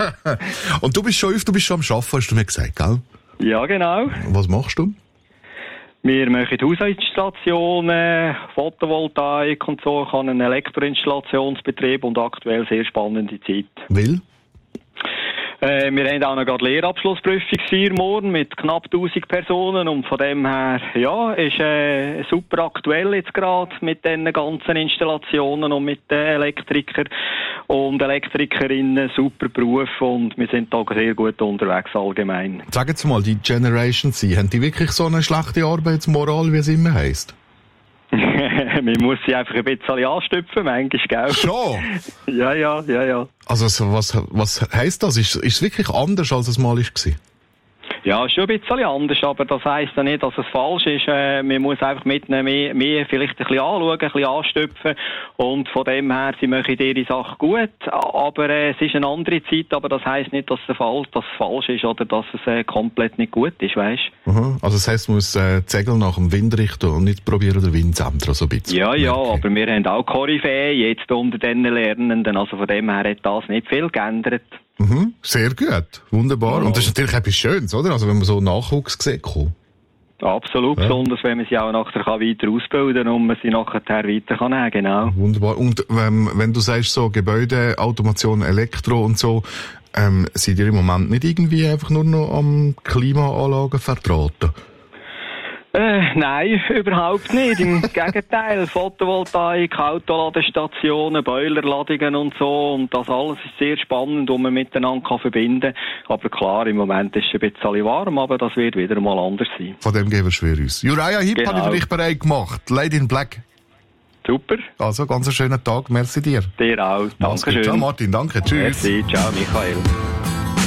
Und du bist schon am Arbeiten, hast du mir gesagt, gell? Ja, genau. Was machst du? Wir machen Hausinstallationen, Photovoltaik und so. Ich habe einen Elektroinstallationsbetrieb und aktuell sehr spannende Zeit. Will? Wir haben auch noch gerade Lehrabschlussprüfungsfeier morgen mit knapp 1000 Personen und von dem her, ja, ist super aktuell jetzt gerade mit den ganzen Installationen und mit den Elektrikern und Elektrikerinnen, super Beruf und wir sind da sehr gut unterwegs allgemein. Sag jetzt mal, die Generation Z, haben die wirklich so eine schlechte Arbeitsmoral, wie es immer heisst? Man muss sie einfach ein bisschen anstüpfen, manchmal, gell? Schon? Ja. Also, was heisst das? Ist es wirklich anders, als es mal war? Ja, ist schon ein bisschen anders, aber das heisst ja nicht, dass es falsch ist. Man muss einfach mitnehmen, mehr vielleicht ein bisschen anschauen, ein bisschen anstüpfen. Und von dem her, sie machen ihre Sache gut. Aber es ist eine andere Zeit, aber das heisst nicht, dass es falsch ist oder dass es komplett nicht gut ist, weisst du? Also das heisst, man muss die Segel nach dem Wind richten und nicht probieren, den Wind zu ändern, so ein bisschen. Ja, aber wir haben auch Koryphäen jetzt unter den Lernenden. Also von dem her hat das nicht viel geändert. Sehr gut, wunderbar. Ja. Und das ist natürlich etwas Schönes, oder? Also wenn man so Nachwuchs sieht. Absolut, ja. Besonders wenn man sie auch nachher weiter ausbilden kann und man sie nachher weiter kann nehmen, genau. Wunderbar. Und wenn du sagst so Gebäude, Automation, Elektro und so, seid ihr im Moment nicht irgendwie einfach nur noch am Klimaanlagen verdrahten? Nein, überhaupt nicht. Im Gegenteil. Photovoltaik, Autoladestationen, Boilerladungen und so. Und das alles ist sehr spannend, und man miteinander verbinden kann. Aber klar, im Moment ist es ein bisschen warm, aber das wird wieder mal anders sein. Von dem gehen wir schwer aus. Uriah Heep genau. Habe ich für dich bereit gemacht. Lady in Black. Super. Also, ganz einen schönen Tag. Merci dir. Dir auch. Dankeschön. Ciao Martin, danke. Tschüss. Merci. Ciao Michael.